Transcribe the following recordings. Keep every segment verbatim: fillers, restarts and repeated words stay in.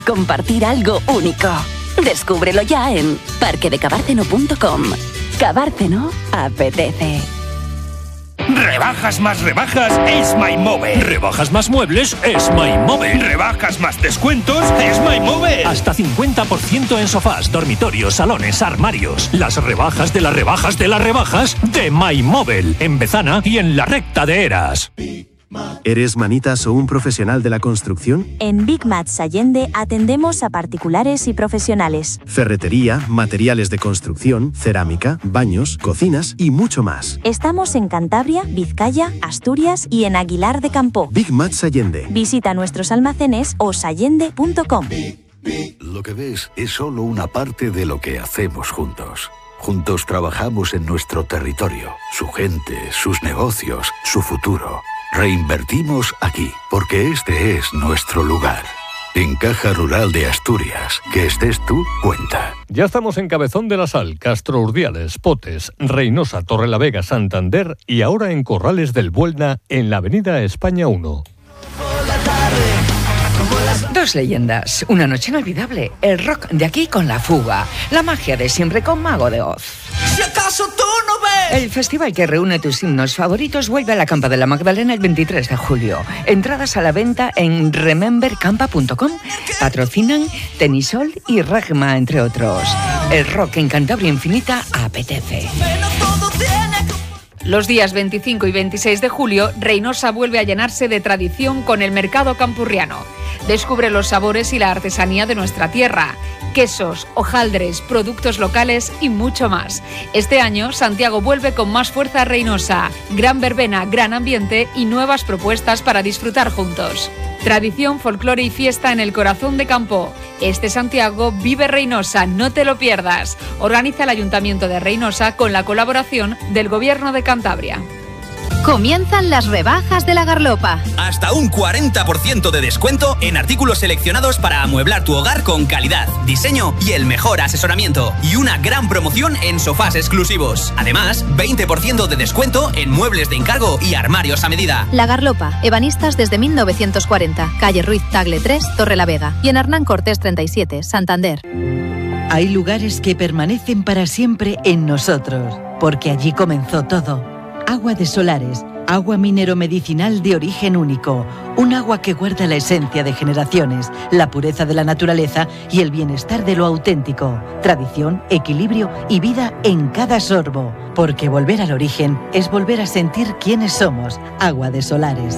Compartir algo único. Descúbrelo ya en parque de cabárceno punto com. Cabárceno apetece. Rebajas más rebajas es MyMóvil. Rebajas más muebles es MyMóvil. Rebajas más descuentos es MyMóvil. Hasta cincuenta por ciento en sofás, dormitorios, salones, armarios. Las rebajas de las rebajas de las rebajas de MyMóvil. En Bezana y en la recta de Eras. ¿Eres manitas o un profesional de la construcción? En Big Mats Allende atendemos a particulares y profesionales. Ferretería, materiales de construcción, cerámica, baños, cocinas y mucho más. Estamos en Cantabria, Vizcaya, Asturias y en Aguilar de Campoo. Big Mats Allende. Visita nuestros almacenes o sallende punto com. Lo que ves es solo una parte de lo que hacemos juntos. Juntos trabajamos en nuestro territorio, su gente, sus negocios, su futuro. Reinvertimos aquí, porque este es nuestro lugar. En Caja Rural de Asturias, que estés tú, cuenta. Ya estamos en Cabezón de la Sal, Castro Urdiales, Potes, Reynosa, Torrelavega, Santander y ahora en Corrales del Buelna, en la avenida España uno. Dos leyendas, una noche inolvidable, el rock de aquí con La Fuga, la magia de siempre con Mago de Oz. Si acaso tú no ves. El festival que reúne tus himnos favoritos vuelve a la Campa de la Magdalena el veintitrés de julio. Entradas a la venta en remember campa punto com. Patrocinan Tenisol y Regma, entre otros. El rock en Cantabria Infinita apetece. Los días veinticinco y veintiséis de julio, Reynosa vuelve a llenarse de tradición con el mercado campurriano. Descubre los sabores y la artesanía de nuestra tierra, quesos, hojaldres, productos locales y mucho más. Este año, Santiago vuelve con más fuerza a Reynosa. Gran verbena, gran ambiente y nuevas propuestas para disfrutar juntos. Tradición, folclore y fiesta en el corazón de Campoo. Este Santiago vive Reynosa, no te lo pierdas. Organiza el Ayuntamiento de Reynosa con la colaboración del Gobierno de Cantabria. Comienzan las rebajas de la Garlopa. Hasta un cuarenta por ciento de descuento en artículos seleccionados para amueblar tu hogar con calidad, diseño y el mejor asesoramiento. Y una gran promoción en sofás exclusivos. Además, veinte por ciento de descuento en muebles de encargo y armarios a medida. La Garlopa, ebanistas desde mil novecientos cuarenta. Calle Ruiz Tagle tres, Torrelavega. Y en Hernán Cortés treinta y siete, Santander. Hay lugares que permanecen para siempre en nosotros, porque allí comenzó todo. Agua de Solares, agua minero-medicinal de origen único, un agua que guarda la esencia de generaciones, la pureza de la naturaleza y el bienestar de lo auténtico, tradición, equilibrio y vida en cada sorbo, porque volver al origen es volver a sentir quiénes somos. Agua de Solares.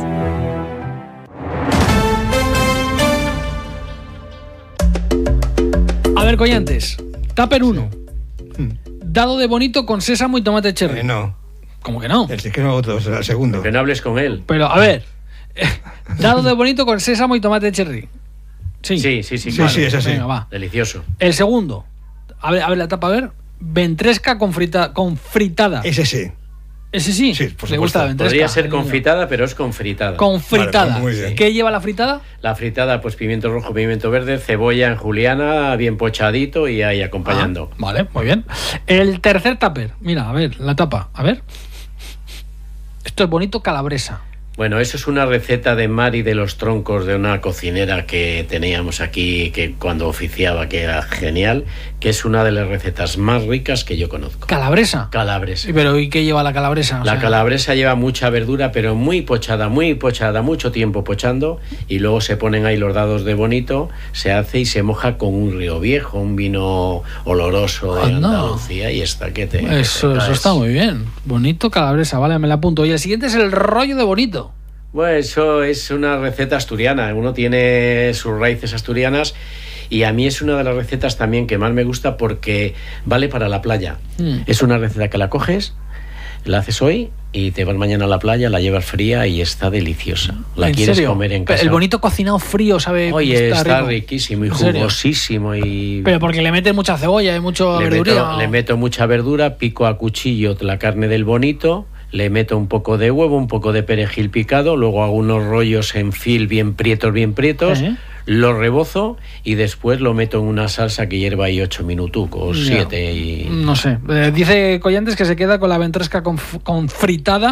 A ver, collantes, Tupper uno, dado de bonito con sésamo y tomate cherry. Eh, no. ¿Cómo que no? Es que no hago todos, el segundo. Que no hables con él. Pero, a ver, dado de bonito con sésamo y tomate cherry. Sí, sí, sí, sí, sí, claro. sí, es así. Venga, va. Delicioso. El segundo, a ver, a ver la tapa, a ver, ventresca con, frita, con fritada. Ese sí. Ese sí, sí, por le gusta la ventresca. Podría ser confitada, pero es con fritada. Con fritada. Vale, pues muy bien. ¿Qué lleva la fritada? La fritada, pues pimiento rojo, pimiento verde, cebolla en juliana, bien pochadito y ahí acompañando. Ah, vale, muy bien. El tercer tupper, mira, a ver, la tapa, a ver. Esto es bonito, calabresa. Bueno, eso es una receta de Mari de los Troncos, de una cocinera que teníamos aquí, que cuando oficiaba, que era genial, que es una de las recetas más ricas que yo conozco. ¿Calabresa? Calabresa. Sí, pero ¿y qué lleva la calabresa? O la sea... calabresa lleva mucha verdura, pero muy pochada, muy pochada, mucho tiempo pochando, y luego se ponen ahí los dados de bonito, se hace y se moja con un río viejo, un vino oloroso de Anda. Andalucía, y está que te... Eso, que te eso caes. está muy bien. Bonito, calabresa, vale, me la apunto. Y el siguiente es el rollo de bonito. Bueno, eso es una receta asturiana, uno tiene sus raíces asturianas y a mí es una de las recetas también que más me gusta porque vale para la playa. Mm. Es una receta que la coges, la haces hoy y te vas mañana a la playa, la llevas fría y está deliciosa. La ¿En quieres serio? comer en casa. El bonito cocinado frío, ¿sabe? Oye, está, está rico. riquísimo y jugosísimo. Y... Pero porque le metes mucha cebolla y mucho le verdura. Meto, le meto mucha verdura, pico a cuchillo la carne del bonito, le meto un poco de huevo, un poco de perejil picado, luego hago unos rollos en fil bien prietos, bien prietos, ¿eh? Lo rebozo y después lo meto en una salsa que hierva ahí ocho minutucos, no, siete y... No sé, eh, dice Collantes que se queda con la ventresca con, con fritada. Sí.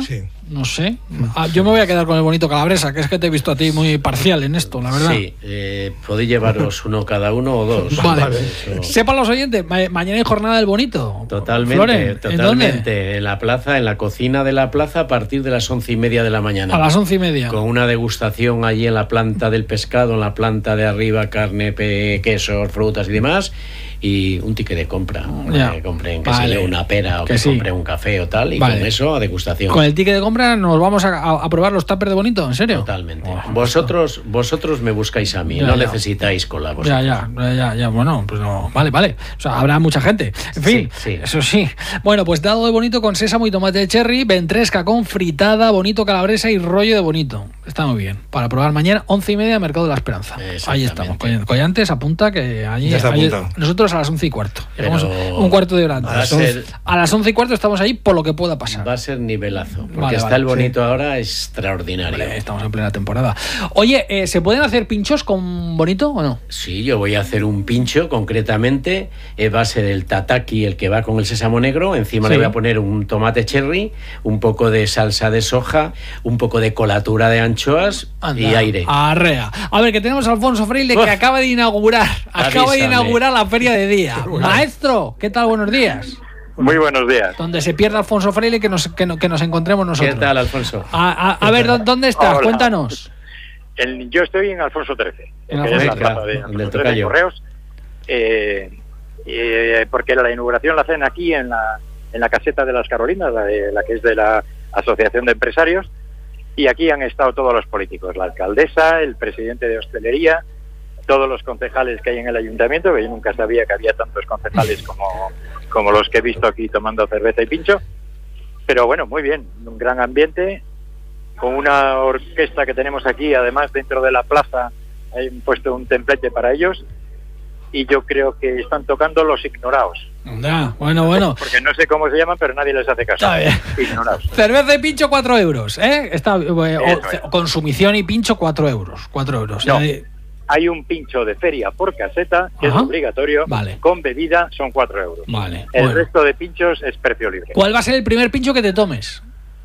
No sé. Ah, yo me voy a quedar con el bonito Calabresa, que es que te he visto a ti muy parcial en esto, la verdad. Sí, eh, podéis llevaros uno cada uno o dos. Vale. vale. Sepan los oyentes, ma- mañana hay jornada del bonito. Totalmente, Floren, totalmente. ¿En, en la plaza, en la cocina de la plaza, a partir de las once y media de la mañana. A las once y media. Con una degustación allí en la planta del pescado, en la planta de arriba, carne, pe- quesos, frutas y demás. Y un ticket de compra. Ya. Que compren, que Vale. se dé una pera o que, Que sí. compren un café o tal. Y Vale. con eso a degustación. Con el ticket de compra nos vamos a, a, a probar los tuppers de bonito, ¿en serio? Totalmente. Vosotros, vosotros me buscáis a mí, Ya, no ya. necesitáis cola. Ya, Vosotros. ya, ya, ya, ya, bueno, pues no, vale, vale. O sea, habrá mucha gente. En fin, Sí, sí. eso sí. Bueno, pues dado de bonito con sésamo y tomate de cherry, ventresca con fritada, bonito calabresa y rollo de bonito. Está muy bien. Para probar mañana, once y media, Mercado de la Esperanza. Ahí estamos. Coll- Collantes, apunta que allí, Ya está allí- apuntado. nosotros a las once y cuarto. Pero Llegamos un cuarto de hora antes. va a ser- A las once y cuarto estamos ahí por lo que pueda pasar. Va a ser nivelazo. Porque Vale, está vale, el bonito sí. ahora extraordinario. Vale, estamos en plena temporada. Oye, eh, ¿se pueden hacer pinchos con bonito o no? Sí, yo voy a hacer un pincho concretamente. Eh, va a ser el tataki, el que va con el sésamo negro. Encima Sí. le voy a poner un tomate cherry, un poco de salsa de soja, un poco de colatura de anchoas Anda, y aire. Arrea. A ver, que tenemos a Alfonso Freile que Uf. acaba de inaugurar, acaba de Avísame. inaugurar la feria de día. Maestro, ¿qué tal? Buenos días. Muy buenos días. Donde se pierda Alfonso Freile, que nos, que, no- que nos encontremos nosotros. ¿Qué tal, Alfonso? A, a- a ver, ¿dó- ¿dónde estás? Hola. Cuéntanos. El- yo estoy en Alfonso trece, En que es la Alfonso- plaza de del Alfonso trece Tocayo. Correos, eh, eh, porque la inauguración la hacen aquí en la, en la caseta de las Carolinas, la, de, la que es de la Asociación de Empresarios, y aquí han estado todos los políticos, la alcaldesa, el presidente de hostelería, todos los concejales que hay en el ayuntamiento, que yo nunca sabía que había tantos concejales como, como los que he visto aquí tomando cerveza y pincho, pero bueno, muy bien, un gran ambiente, con una orquesta que tenemos aquí, además dentro de la plaza, hay puesto un templete para ellos, y yo creo que están tocando Los Ignorados. Anda, bueno, bueno. Porque no sé cómo se llaman, pero nadie les hace caso. Está bien. Ignorados. Cerveza y pincho, cuatro euros. ¿eh? Está, eh, o- Eso es. consumición y pincho, cuatro euros. Cuatro euros. No. Eh, Hay un pincho de feria por caseta, que Ajá. es obligatorio, Vale. con bebida son cuatro euros. Vale. El Bueno. resto de pinchos es precio libre. ¿Cuál va a ser el primer pincho que te tomes?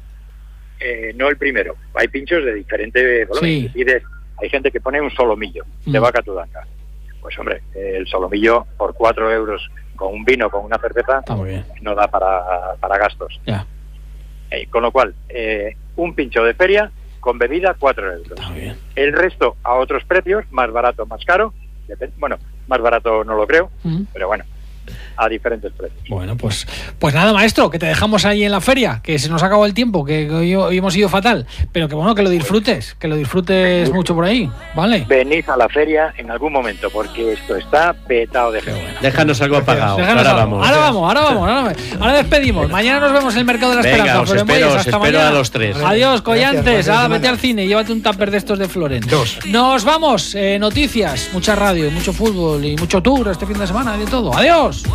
Eh, no el primero. Hay pinchos de diferente volumen. Sí. Si pides- hay gente que pone un solomillo de Mm. vaca tudanca. Pues hombre, eh, el solomillo por cuatro euros con un vino, con una cerveza, Está muy bien. no da para, para gastos. Ya. Eh, con lo cual, eh, un pincho de feria con bebida, cuatro euros. Está bien. El resto a otros precios, más barato, más caro. Dep- Bueno, más barato no lo creo, Mm. pero bueno, a diferentes precios. Bueno, pues, pues nada, maestro, que te dejamos ahí en la feria, que se nos ha acabado el tiempo, que hoy, hoy hemos ido fatal, pero que bueno, que lo disfrutes, que lo disfrutes mucho por ahí, ¿vale? Venid a la feria en algún momento, porque esto está petado de gente. Déjanos algo apagado. Déjanos Ahora algo. vamos. Ahora vamos, ahora vamos, ahora, vamos. Ahora despedimos. Mañana nos vemos en el Mercado de la Venga, Esperanza. os Florent espero, Boyes, os hasta espero mañana. a los tres. Adiós, collantes. Gracias, Ah, buena vete al semana. cine, llévate un tupper de estos de Florent. Dos. Nos vamos, eh, noticias, mucha radio, mucho fútbol y mucho tour este fin de semana y de todo. Adiós.